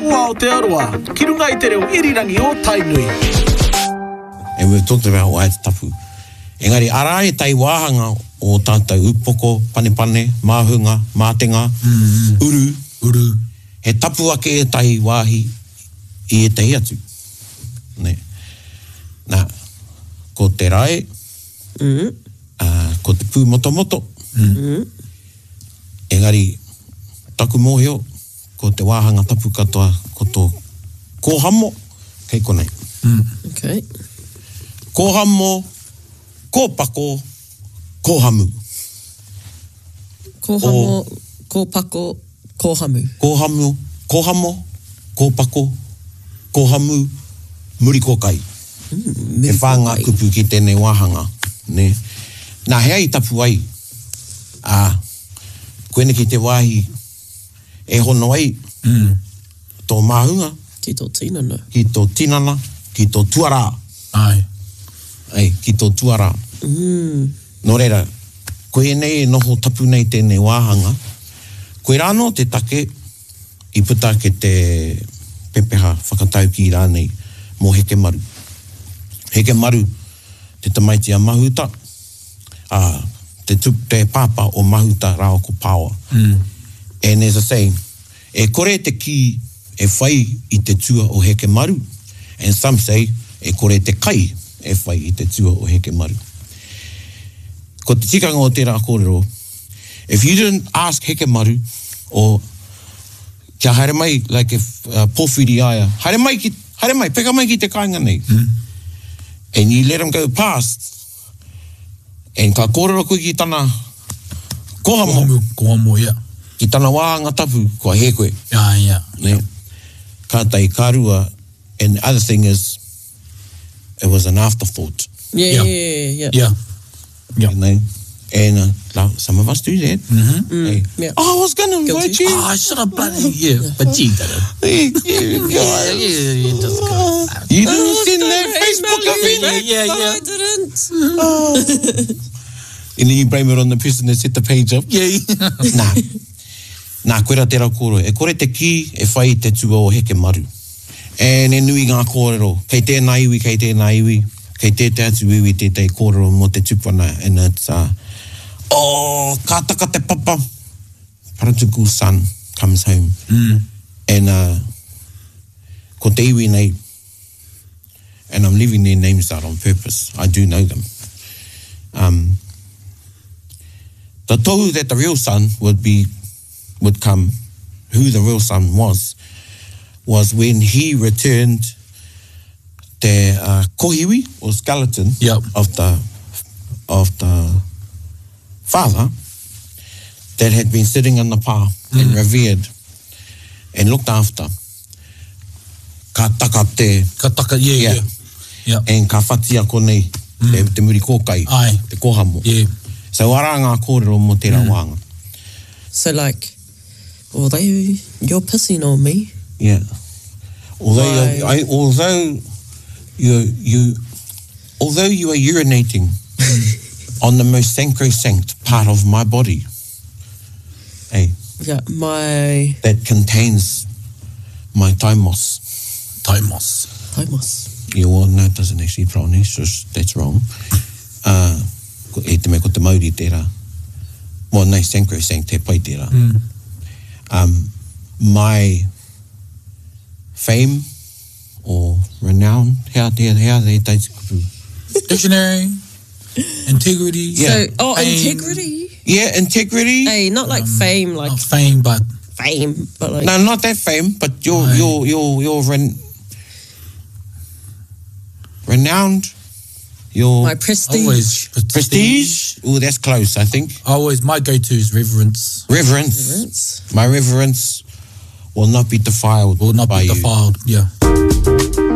Ua Aotearoa, ki runga I te reo irirangi o Tainui. And we've talked about why it's tapu. Engari, ara e tai wāhanga o tātou upoko, panepane, māhunga, mātenga, uru. He tapu ake e tai wāhi I e tahi atu. Ne. Nā, ko te rae, ko te pū motomoto. Engari, taku mōheo, ko te wāhanga tapu katoa, ko tō kōhamo, kei konei. Okay. Kōhamo, kōpako, kōhamu. Kōhamo, kōpako, kōhamu. Kōhamo, kōpako, kōhamu, muri kōkai. E whāngā kupu ki tēnei wāhanga. Ne? Nā hea I tapu ai. Koene ki te wāhi e hono ai. Tō māhunga. Ki tō tinana. Ki tō tinana, ki tō tuara. Ai, ki tō tuara. Nō reira, koe nei e noho tapu nei tēnei wāhanga. Koe rāno te take I puta ke te pepeha whakatau ki rānei mō heke maru. Heke maru, te tamaitia mahuta. Te pāpā o mahuta rāo ko pāua. And as I say, e kore te ki e whai I te tua o heke maru. And some say, e kore te kai e whai I te tua o heke maru. Ko te tikanga o tērā kōrero, if you didn't ask heke maru, or kia haere mai, like if pōwhiri aia, haere mai, peka mai ki te kāinga nei. And you let them go past, and ka kōrero koe ki tana Kōhamo, yeah. Ki tana wāhanga tapu, kua he koe. Yeah. Ne? Ka tai kārua, and the other thing is, it was an afterthought. Yeah. Ne? And some of us do that. Hey. Yeah. Oh, I was going to invite you. I should have bloody, but you didn't. You just go. You didn't send that Facebook of it? Yeah. I didn't. And then you blame it on the person that set the page up? Yeah. Nā, koera tērā kōrero. E kore te ki, e whai te tua o heke maru. And e nui ngā kōrero. Kei tēnā iwi, kei te atu iwi tētai kōrero mo te tupana. And it's, ka taka te papa. Paratuku son comes home. And ko te iwi nei. And I'm leaving their names out on purpose. I do know them. The tohu that the real son would come, who the real son was when he returned the kohiwi or skeleton of the father that had been sitting in the pā and revered and looked after. Ka taka te... Ka taka, yeah. And ka whatia konei, te muri kōkai, te kōhamo. Yeah. So ara ngā kōrero mo tērā wānga. So like, although you're pissing on me. Yeah. Although you are urinating on the most sacrosanct part of my body. Hey. Yeah, that contains my thymos. Yeah, well, no, it doesn't actually pronounce, so that's wrong. E te mea ko te Māori tērā. Well, nei, sacrosanct te pai tērā. My fame or renown, hea te taiti kupu. Dictionary, integrity. Yeah. So, integrity? Yeah, integrity. Hey, not like fame, like... Not fame, but... Fame, but like... No, not that fame, but you're renowned. My prestige. Always prestige. Oh, that's close, I think. Always, my go-to is reverence. My reverence will not be defiled. Yeah.